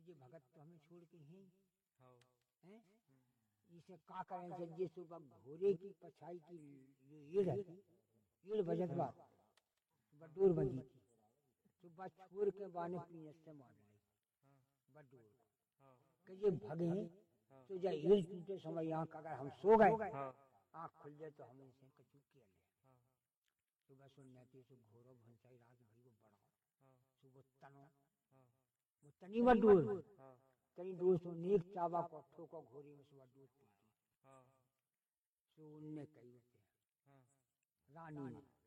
ये भगत तो हमें छोड़ के हैं हैं इसे का करें सज्जे सुबह घोड़े की पछाई की ईड़ है, ईड़ बजत बात बडूर बंदी थी, सुबह छोड़ के बाने पीने से मार ली बडूर कि ये भगे तो जब ईड़ टूटे समय आँख अगर हम सो गए आँख खुल जाए तो हमें इसे कचू किया ले सुबह सुनने के सो घोरो भंसाई रात भई वो बड़ा सुबह तनो वो तनी बडूर कहीं दूर सो नेक चावा को ठोको घोड़ी में सुबह दूध पीती सो उनने कही होते रानी